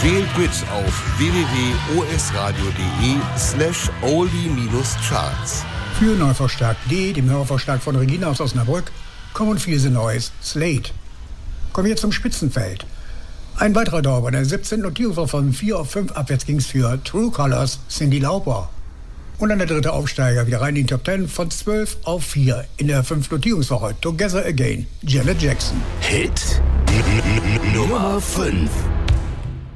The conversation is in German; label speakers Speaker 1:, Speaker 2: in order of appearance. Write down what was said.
Speaker 1: Wählt mit auf www.osradio.de/oldie-charts.
Speaker 2: Für Neuverstärkt D, dem Hörverstärk von Regina aus Osnabrück, kommen Fiese Neues, Slate. Kommen wir zum Spitzenfeld. Ein weiterer Dauer, der 17. Notierung von 4 auf 5 abwärts ging's für True Colors, Cyndi Lauper. Und dann der dritte Aufsteiger, wieder rein in die Top 10 von 12 auf 4 in der 5. Notierungswoche. Together Again, Janet Jackson.
Speaker 1: Hit Nummer 5.